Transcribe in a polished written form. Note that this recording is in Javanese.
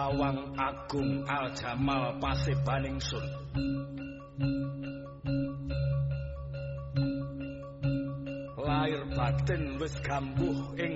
Lawang Agung Al Jamal Pasebaningsun. Lair batin wis gambuh ing